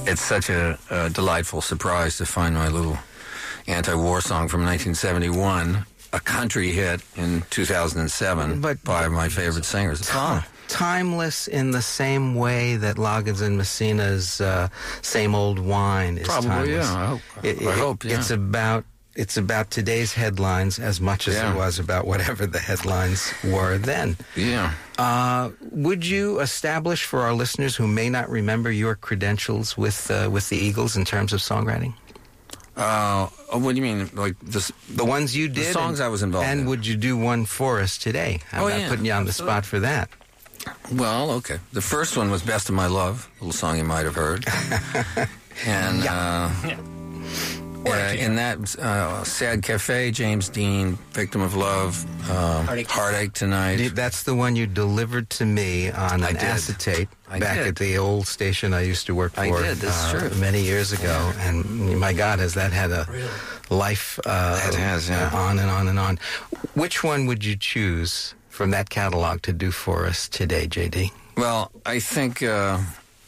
It's such a delightful surprise to find my little anti-war song from 1971, a country hit in 2007 by my favorite singers. It's fun. Timeless in the same way that Loggins and Messina's Same Old Wine is probably timeless. Yeah. I hope. Yeah. It's about today's headlines as much as it was about whatever the headlines were then. Yeah. Would you establish for our listeners who may not remember your credentials with the Eagles in terms of songwriting? What do you mean? Like this, the ones you did, the songs I was involved in. And would you do one for us today? I'm not putting you on the spot for that. Well, okay. The first one was Best of My Love, a little song you might have heard. And in that, Sad Cafe, James Dean, Victim of Love, Heartache Tonight. That's the one you delivered to me on an acetate back at the old station I used to work for. I did, that's true. Many years ago. Yeah. And my God, has that had a life it has, on and on and on. Which one would you choose from that catalog to do for us today, J.D.? Well, I think to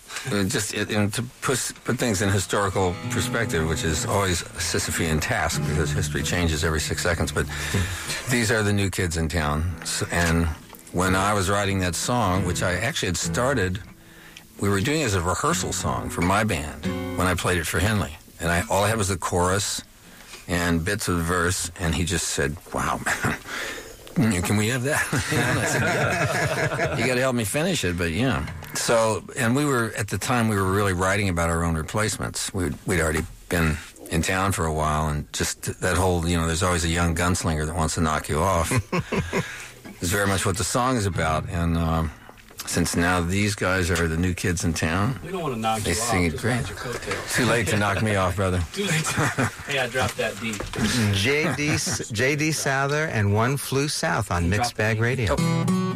put things in historical perspective, which is always a Sisyphean task because history changes every 6 seconds, but these are the new kids in town. And when I was writing that song, which I actually had started, we were doing it as a rehearsal song for my band when I played it for Henley. And all I had was the chorus and bits of the verse, and he just said, "Wow, man. Can we have that?" And I said, "Yeah, you got to help me finish it." But yeah, so and at the time we were really writing about our own replacements. We'd already been in town for a while, and just that whole there's always a young gunslinger that wants to knock you off. Is very much what the song is about, and since now these guys are the new kids in town, we don't want to knock you off. They sing it great. Too late to knock me off, brother. Too late. Hey, I dropped that beat. J.D. Souther and One Flew South on Mixed Bag Radio.